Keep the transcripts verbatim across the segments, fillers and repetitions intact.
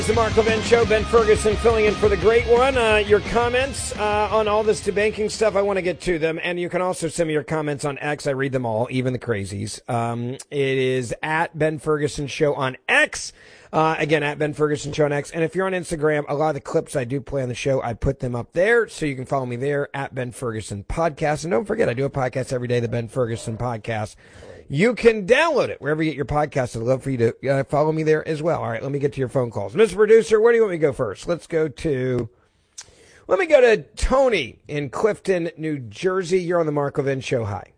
It's the Mark Levin Show. Ben Ferguson filling in for the great one. Uh, your comments uh, on all this debanking stuff, I want to get to them. And you can also send me your comments on X. I read them all, even the crazies. Um, it is at Ben Ferguson Show on X. Uh, again, at Ben Ferguson Show on X. And if you're on Instagram, a lot of the clips I do play on the show, I put them up there. So you can follow me there at Ben Ferguson Podcast. And don't forget, I do a podcast every day, the Ben Ferguson Podcast. You can download it wherever you get your podcast. I'd love for you to uh, follow me there as well. All right, let me get to your phone calls. Mister Producer, where do you want me to go first? Let's go to, let me go to Tony in Clifton, New Jersey. You're on the Mark Levin Show. Hi.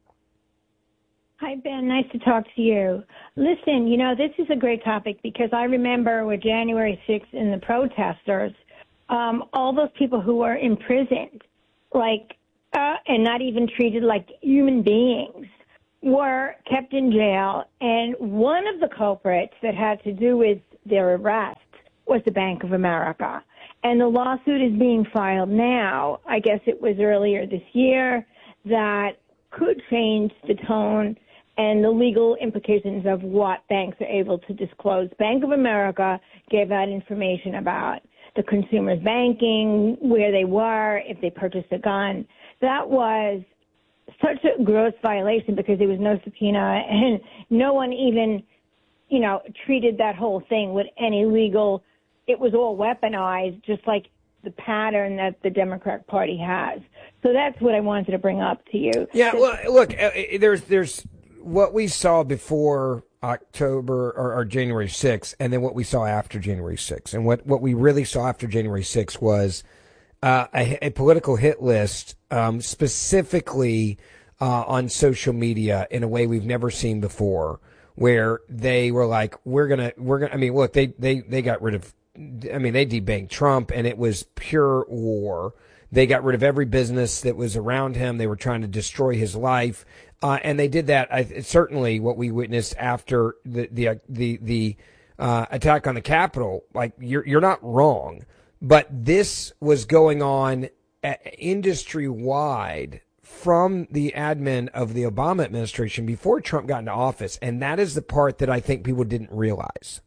Hi, Ben. Nice to talk to you. Listen, you know, this is a great topic because I remember with January sixth and the protesters, um, all those people who were imprisoned, like, uh, and not even treated like human beings, were kept in jail, and one of the culprits that had to do with their arrest was the Bank of America. And the lawsuit is being filed now. I guess it was earlier this year that could change the tone and the legal implications of what banks are able to disclose. Bank of America gave out information about the consumers' banking, where they were, if they purchased a gun. That was such a gross violation because there was no subpoena and no one even, you know, treated that whole thing with any legal. It was all weaponized, just like the pattern that the Democratic Party has. So that's what I wanted to bring up to you. Yeah, well, look, uh, there's there's what we saw before October or, or January sixth, and then what we saw after January sixth. And what, what we really saw after January sixth was uh, a, a political hit list, um, specifically uh, on social media in a way we've never seen before, where they were like, we're going to, we're going to, I mean, look, they, they, they got rid of, I mean, they debanked Trump, and it was pure war. They got rid of every business that was around him. They were trying to destroy his life. Uh, and they did that. I, certainly what we witnessed after the, the, the, the, uh, attack on the Capitol, like you're, you're not wrong, but this was going on industry wide from the admin of the Obama administration before Trump got into office. And that is the part that I think people didn't realize.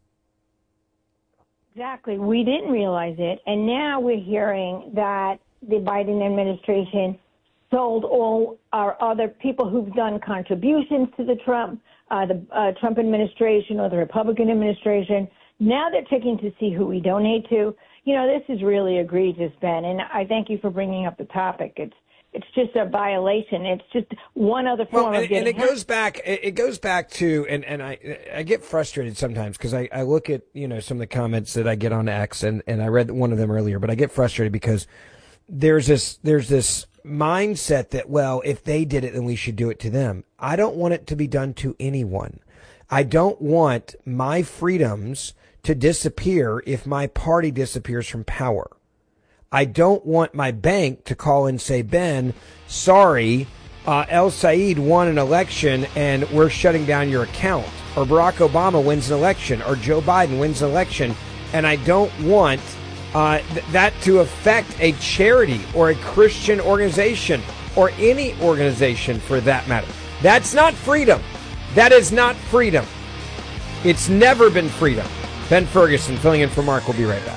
Exactly. We didn't realize it. And now we're hearing that the Biden administration sold all our other people who've done contributions to the Trump, uh, the uh, Trump administration or the Republican administration. Now they're checking to see who we donate to. You know, this is really egregious, Ben, and I thank you for bringing up the topic. It's it's just a violation. It's just one other form well, and, of getting. And it goes back. It goes back to, and, and I I get frustrated sometimes because I, I look at you know some of the comments that I get on X, and, and I read one of them earlier, but I get frustrated because there's this there's this mindset that, well, if they did it, then we should do it to them. I don't want it to be done to anyone. I don't want my freedoms to disappear if my party disappears from power. I don't want my bank to call and say, Ben, sorry, uh, El Said won an election and we're shutting down your account. Or Barack Obama wins an election. Or Joe Biden wins an election. And I don't want uh, th- that to affect a charity or a Christian organization or any organization for that matter. That's not freedom. That is not freedom. It's never been freedom. Ben Ferguson filling in for Mark. We'll be right back.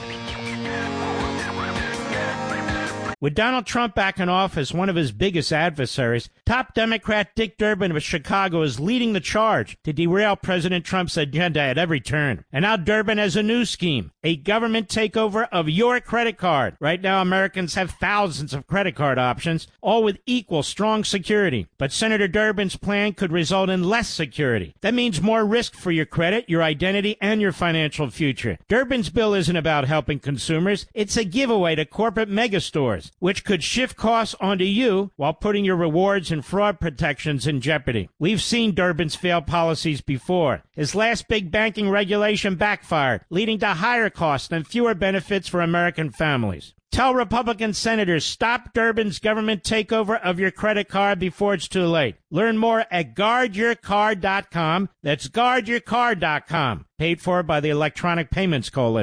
With Donald Trump back in office, one of his biggest adversaries, top Democrat Dick Durbin of Chicago is leading the charge to derail President Trump's agenda at every turn. And now Durbin has a new scheme, a government takeover of your credit card. Right now, Americans have thousands of credit card options, all with equal strong security. But Senator Durbin's plan could result in less security. That means more risk for your credit, your identity, and your financial future. Durbin's bill isn't about helping consumers. It's a giveaway to corporate megastores, which could shift costs onto you while putting your rewards and fraud protections in jeopardy. We've seen Durbin's failed policies before. His last big banking regulation backfired, leading to higher costs and fewer benefits for American families. Tell Republican senators, stop Durbin's government takeover of your credit card before it's too late. Learn more at guard your card dot com. That's guard your card dot com. Paid for by the Electronic Payments Coalition.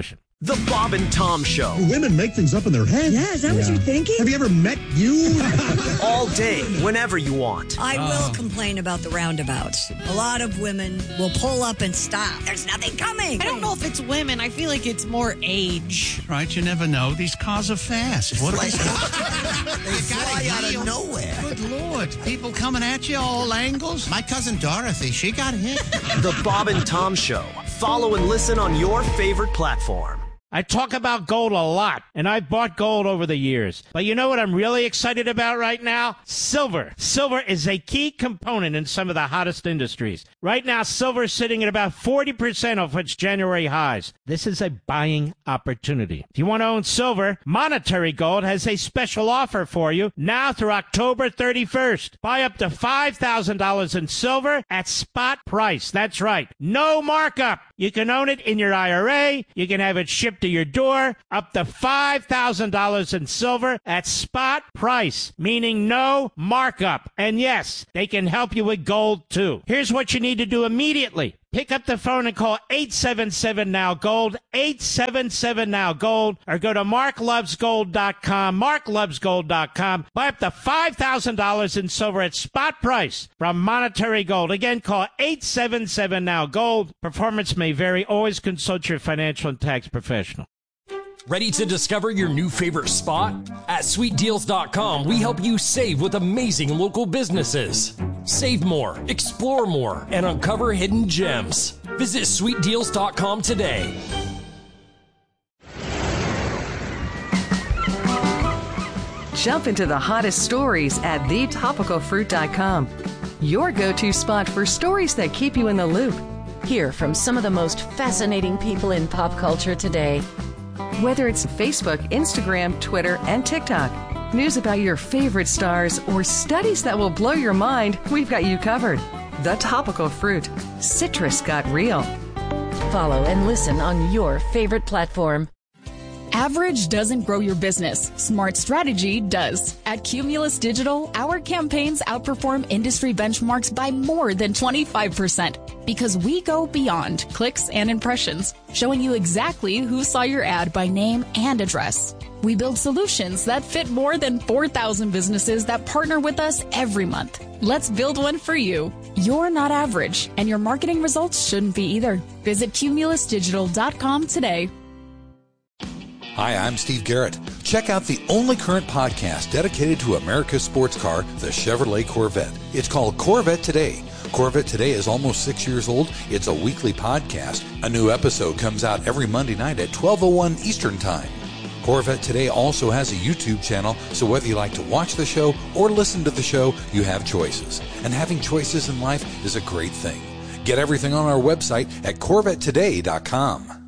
The Bob and Tom Show. Women make things up in their heads. Yeah, is that yeah. what you're thinking? Have you ever met you? All day, whenever you want. I uh. will complain about the roundabouts. A lot of women will pull up and stop. There's nothing coming. I don't know if it's women. I feel like it's more age. Right, you never know. These cars are fast. What are they? They fly out of nowhere. Good Lord. People coming at you all angles. My cousin Dorothy, she got hit. The Bob and Tom Show. Follow and listen on your favorite platform. I talk about gold a lot, and I've bought gold over the years. But you know what I'm really excited about right now? Silver. Silver is a key component in some of the hottest industries. Right now, silver is sitting at about forty percent of its January highs. This is a buying opportunity. If you want to own silver, Monetary Gold has a special offer for you now through October thirty-first. Buy up to five thousand dollars in silver at spot price. That's right. No markup. You can own it in your I R A. You can have it shipped to your door, up to five thousand dollars in silver at spot price, meaning no markup. And yes, they can help you with gold too. Here's what you need to do immediately. Pick up the phone and call eight seven seven now gold, eight seven seven now gold, or go to mark loves gold dot com, mark loves gold dot com. Buy up to five thousand dollars in silver at spot price from Monetary Gold. Again, call eight seven seven now gold. Performance may vary. Always consult your financial and tax professional. Ready to discover your new favorite spot? At sweet deals dot com, we help you save with amazing local businesses. Save more, explore more, and uncover hidden gems. Visit sweet deals dot com today. Jump into the hottest stories at the topical fruit dot com. Your go-to spot for stories that keep you in the loop. Hear from some of the most fascinating people in pop culture today. Whether it's Facebook, Instagram, Twitter, and TikTok, news about your favorite stars, or studies that will blow your mind, we've got you covered. The Topical Fruit. Citrus got real. Follow and listen on your favorite platform. Average doesn't grow your business. Smart strategy does. At Cumulus Digital, our campaigns outperform industry benchmarks by more than twenty-five percent because we go beyond clicks and impressions, showing you exactly who saw your ad by name and address. We build solutions that fit more than four thousand businesses that partner with us every month. Let's build one for you. You're not average, and your marketing results shouldn't be either. Visit cumulus digital dot com today. Hi, I'm Steve Garrett. Check out the only current podcast dedicated to America's sports car, the Chevrolet Corvette. It's called Corvette Today. Corvette Today is almost six years old. It's a weekly podcast. A new episode comes out every Monday night at twelve oh one Eastern Time. Corvette Today also has a YouTube channel, so whether you like to watch the show or listen to the show, you have choices. And having choices in life is a great thing. Get everything on our website at corvette today dot com.